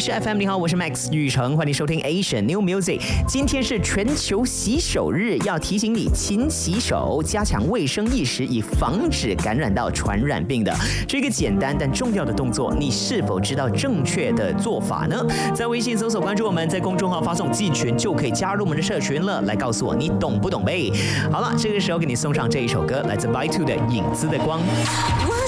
是 FM， 你好，我是 Max 宇成，欢迎收听 Asian New Music。今天是全球洗手日，要提醒你勤洗手，加强卫生意识，以防止感染到传染病的。这个简单但重要的动作，你是否知道正确的做法呢？在微信搜索关注我们，在公众号发送进群就可以加入我们的社群了。来告诉我你懂不懂呗？好了，这个时候给你送上这一首歌，来自 By2 的《影子的光》。